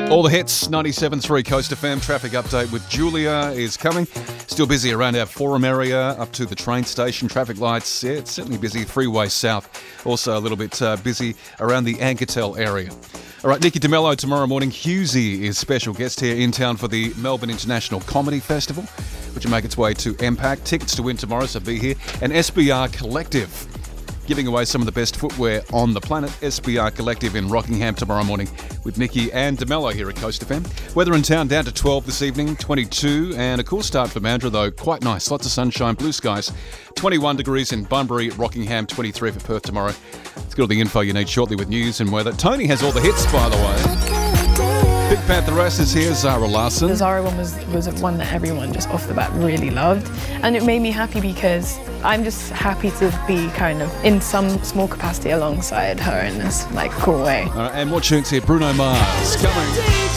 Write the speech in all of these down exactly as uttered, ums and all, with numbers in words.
All the hits, ninety-seven point three Coast F M. Traffic update with Julia is coming. Still busy around our Forum area, up to the train station. Traffic lights, yeah, it's certainly busy. Freeway South, also a little bit uh, busy around the Angertel area. All right, Nikki DeMello tomorrow morning. Hughesy is special guest here in town for the Melbourne International Comedy Festival, which will make its way to M PAC. Tickets to win tomorrow, so be here. And S B R Collective, giving away some of the best footwear on the planet. S B R Collective in Rockingham tomorrow morning with Nikki and DeMello here at Coast F M. Weather in town down to twelve this evening, twenty-two, and a cool start for Mandurah though, quite nice. Lots of sunshine, blue skies. twenty-one degrees in Bunbury, Rockingham, twenty-three for Perth tomorrow. Let's get all the info you need shortly with news and weather. Tony has all the hits, by the way. Big Pantheress is here, Zara Larson. The Zara one was, was one that everyone just off the bat really loved. And it made me happy because I'm just happy to be kind of in some small capacity alongside her in this like cool way. All right, and what tunes here? Bruno Mars coming.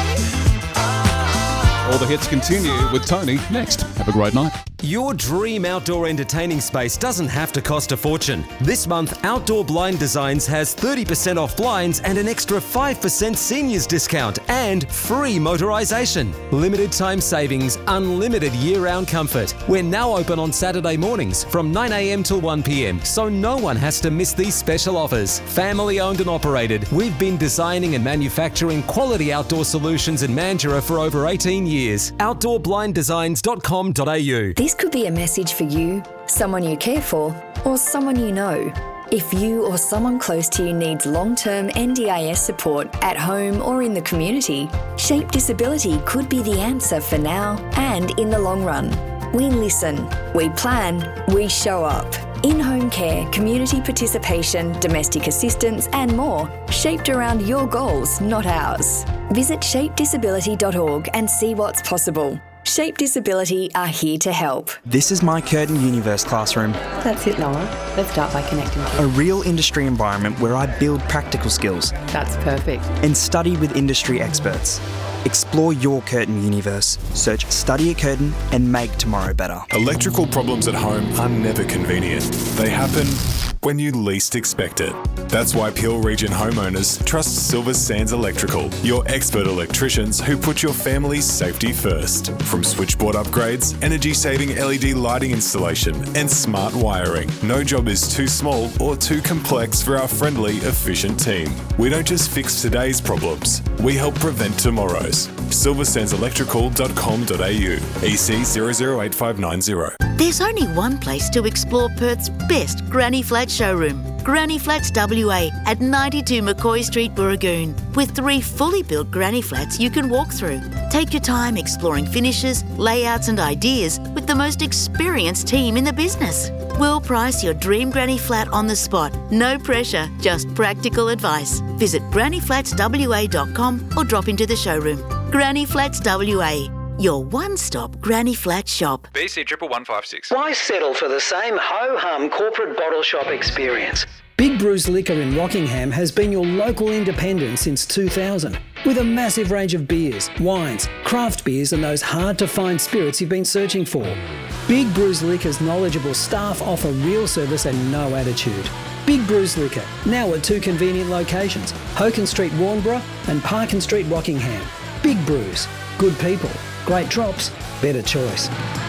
All the hits continue with Tony next. Have a great night. Your dream outdoor entertaining space doesn't have to cost a fortune. This month, Outdoor Blind Designs has thirty percent off blinds and an extra five percent seniors discount and free motorisation. Limited time savings, unlimited year-round comfort. We're now open on Saturday mornings from nine a m till one p m, so no one has to miss these special offers. Family owned and operated, we've been designing and manufacturing quality outdoor solutions in Mandurah for over eighteen years. outdoor blind designs dot com dot a u. This could be a message for you, someone you care for, or someone you know. If you or someone close to you needs long-term N D I S support at home or in the community, Shape Disability could be the answer for now and in the long run. We listen, we plan, we show up. In-home care, community participation, domestic assistance and more, shaped around your goals, not ours. Visit shape disability dot org and see what's possible. Shape Disability are here to help. This is my Curtin Universe classroom. That's it, Noah. Let's start by connecting. A real industry environment where I build practical skills. That's perfect. And study with industry experts. Explore your Curtin universe. Search Study at Curtin and make tomorrow better. Electrical problems at home are never convenient. They happen when you least expect it. That's why Peel Region homeowners trust Silver Sands Electrical, your expert electricians who put your family's safety first. From switchboard upgrades, energy-saving L E D lighting installation, and smart wiring, no job is too small or too complex for our friendly, efficient team. We don't just fix today's problems, we help prevent tomorrow's. silver sands electrical dot com dot a u, E C zero zero eight five nine zero. There's only one place to explore Perth's best Granny Flat showroom. Granny Flats W A at ninety-two McCoy Street, Burragoon, with three fully built granny flats you can walk through. Take your time exploring finishes, layouts and ideas with the most experienced team in the business. We'll price your dream granny flat on the spot. No pressure, just practical advice. Visit granny flats w a dot com or drop into the showroom. Granny Flats W A, your one-stop granny flat shop. B C triple one five six. Why settle for the same ho-hum corporate bottle shop experience? Big Brews Liquor in Rockingham has been your local independent since two thousand. With a massive range of beers, wines, craft beers and those hard-to-find spirits you've been searching for. Big Brews Liquor's knowledgeable staff offer real service and no attitude. Big Brews Liquor, now at two convenient locations, Hoken Street, Warnborough and Parkin Street, Rockingham. Big Brews, good people, great drops, better choice.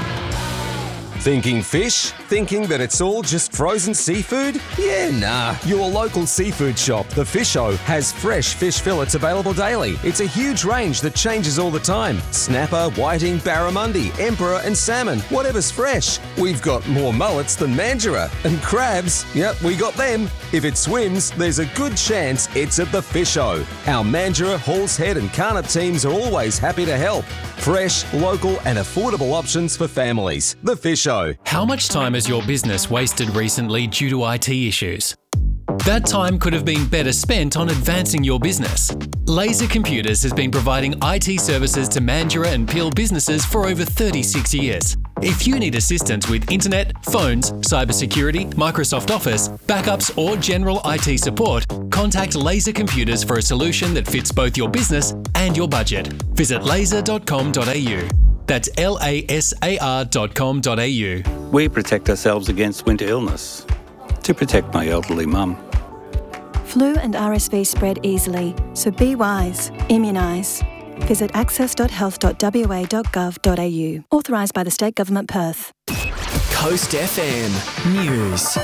Thinking fish? Thinking that it's all just frozen seafood? Yeah, nah. Your local seafood shop, The Fish-O, has fresh fish fillets available daily. It's a huge range that changes all the time. Snapper, whiting, barramundi, emperor and salmon, whatever's fresh. We've got more mullets than Mandurah. And crabs, yep, we got them. If it swims, there's a good chance it's at The Fish-O. Our Mandurah, Halls Head and Carnap teams are always happy to help. Fresh, local and affordable options for families. The Fish-O. How much time has your business wasted recently due to I T issues? That time could have been better spent on advancing your business. Laser Computers has been providing I T services to Mandurah and Peel businesses for over thirty-six years. If you need assistance with internet, phones, cybersecurity, Microsoft Office, backups or general I T support, contact Laser Computers for a solution that fits both your business and your budget. Visit laser dot com dot a u. That's L A S A R dot com dot a u. We protect ourselves against winter illness to protect my elderly mum. Flu and R S V spread easily, so be wise. Immunise. Visit access dot health dot w a dot gov dot a u. Authorised by the State Government Perth. Coast F M News.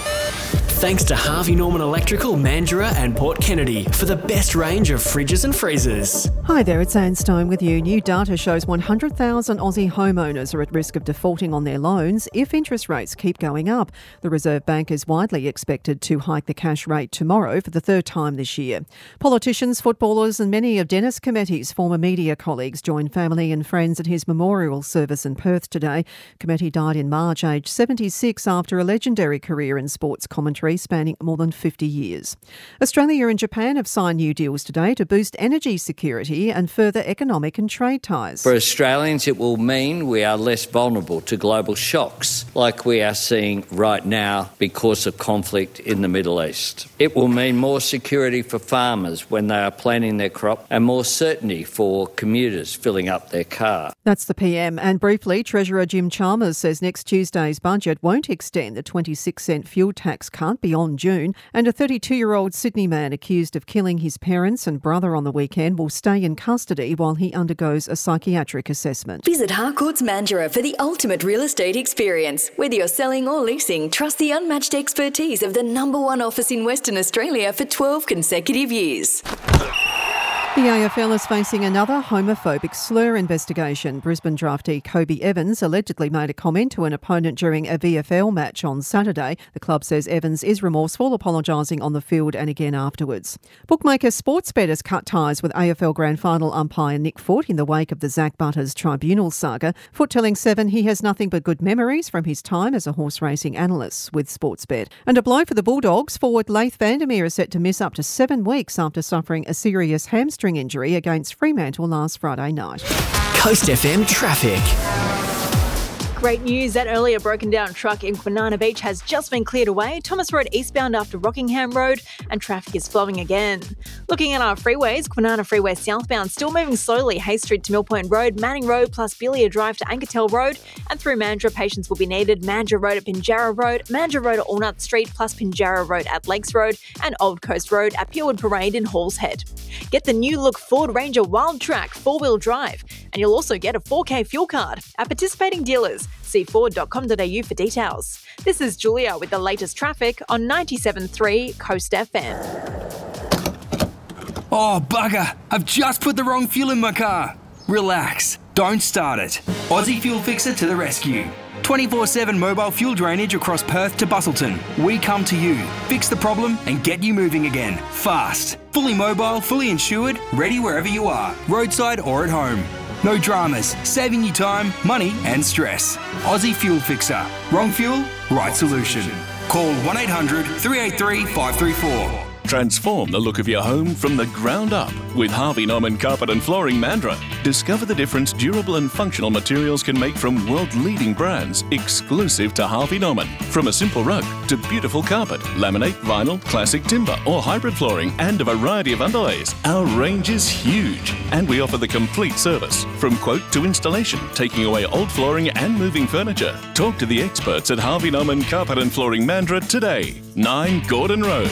Thanks to Harvey Norman Electrical, Mandurah and Port Kennedy for the best range of fridges and freezers. Hi there, it's Anne Stone with you. New data shows one hundred thousand Aussie homeowners are at risk of defaulting on their loans if interest rates keep going up. The Reserve Bank is widely expected to hike the cash rate tomorrow for the third time this year. Politicians, footballers and many of Dennis Cometti's former media colleagues joined family and friends at his memorial service in Perth today. Cometti died in March, aged seventy-six, after a legendary career in sports commentary spanning more than fifty years. Australia and Japan have signed new deals today to boost energy security and further economic and trade ties. For Australians, it will mean we are less vulnerable to global shocks like we are seeing right now because of conflict in the Middle East. It will mean more security for farmers when they are planting their crop and more certainty for commuters filling up their car. That's the P M. And briefly, Treasurer Jim Chalmers says next Tuesday's budget won't extend the twenty-six cent fuel tax cut beyond June, and a thirty-two-year-old Sydney man accused of killing his parents and brother on the weekend will stay in custody while he undergoes a psychiatric assessment. Visit Harcourts Mandurah for the ultimate real estate experience. Whether you're selling or leasing, trust the unmatched expertise of the number one office in Western Australia for twelve consecutive years. The A F L is facing another homophobic slur investigation. Brisbane draftee Kobe Evans allegedly made a comment to an opponent during a V F L match on Saturday. The club says Evans is remorseful, apologising on the field and again afterwards. Bookmaker Sportsbet has cut ties with A F L Grand Final umpire Nick Foote in the wake of the Zach Butters tribunal saga. Foote telling Seven he has nothing but good memories from his time as a horse racing analyst with Sportsbet. And a blow for the Bulldogs. Forward Laith Vandermeer is set to miss up to seven weeks after suffering a serious hamstring injury against Fremantle last Friday night. Coast F M traffic. Great news, that earlier broken down truck in Banana Beach has just been cleared away. Thomas Road eastbound after Rockingham Road, and traffic is flowing again. Looking at our freeways, Kwinana Freeway southbound still moving slowly, Hay Street to Mill Point Road, Manning Road plus Billia Drive to Ankertel Road, and through Mandurah patience will be needed. Mandurah Road at Pinjarra Road, Mandurah Road at Allnut Street plus Pinjarra Road at Lakes Road, and Old Coast Road at Purewood Parade in Halls Head. Get the new look Ford Ranger Wild Track four-wheel drive, and you'll also get a four K fuel card at participating dealers. See ford dot com dot a u for details. This is Julia with the latest traffic on ninety-seven point three Coast F M. Oh, bugger! I've just put the wrong fuel in my car. Relax. Don't start it. Aussie Fuel Fixer to the rescue. twenty-four seven mobile fuel drainage across Perth to Busselton. We come to you, fix the problem and get you moving again. Fast. Fully mobile, fully insured, ready wherever you are, roadside or at home. No dramas, saving you time, money and stress. Aussie Fuel Fixer. Wrong fuel, right solution. Call one eight hundred three eight three five three four. Transform the look of your home from the ground up with Harvey Norman Carpet and Flooring Mandurah. Discover the difference durable and functional materials can make from world-leading brands exclusive to Harvey Norman. From a simple rug to beautiful carpet, laminate, vinyl, classic timber or hybrid flooring and a variety of underlays, our range is huge and we offer the complete service. From quote to installation, taking away old flooring and moving furniture. Talk to the experts at Harvey Norman Carpet and Flooring Mandurah today. nine Gordon Road.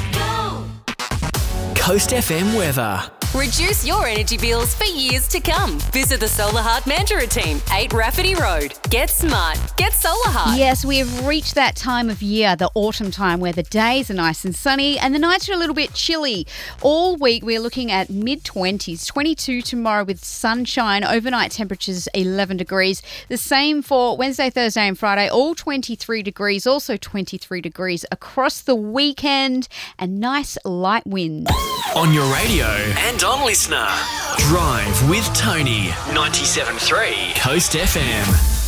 Coast F M weather. Reduce your energy bills for years to come. Visit the Solar Heart Mandurah team, eight Rafferty Road. Get smart. Get Solar Heart. Yes, we have reached that time of year, the autumn time, where the days are nice and sunny and the nights are a little bit chilly. All week we're looking at mid-twenties, twenty-two tomorrow with sunshine, overnight temperatures eleven degrees. The same for Wednesday, Thursday and Friday, all twenty-three degrees, also twenty-three degrees across the weekend and nice light wind. On your radio and on Listener. Drive with Tony. ninety-seven point three Coast F M.